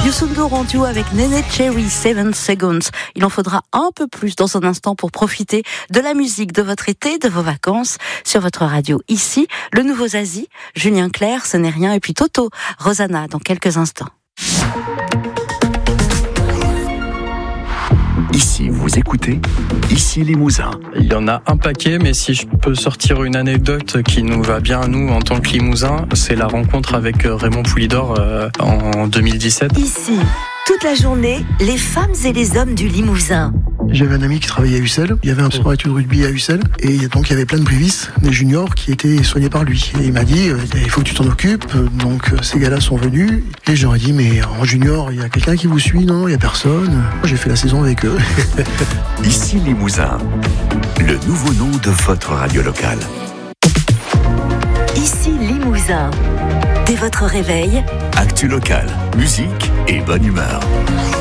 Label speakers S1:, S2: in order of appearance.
S1: Youssou N'Dour en duo avec Néné Cherry, 7 Seconds. Il en faudra un peu plus dans un instant pour profiter de la musique de votre été, de vos vacances, sur votre radio. Ici, le nouveau Zazie, Julien Clerc, Ce n'est rien, et puis Toto, Rosanna, dans quelques instants.
S2: Ici, vous écoutez, ici Limousin.
S3: Il y en a un paquet, mais si je peux sortir une anecdote qui nous va bien à nous en tant que Limousin, c'est la rencontre avec Raymond Poulidor en 2017.
S4: Ici, toute la journée, les femmes et les hommes du Limousin.
S5: J'avais un ami qui travaillait à Ussel, il y avait un sport études rugby à Ussel, et donc il y avait plein de brévistes, des juniors qui étaient soignés par lui. Et il m'a dit, il faut que tu t'en occupes, donc ces gars-là sont venus, et je leur ai dit, mais en junior, il y a quelqu'un qui vous suit, non? Il y a personne. J'ai fait la saison avec eux.
S2: Ici Limousin, le nouveau nom de votre radio locale.
S4: Ici Limousin. Dès votre réveil,
S2: Actu locale, musique et bonne humeur.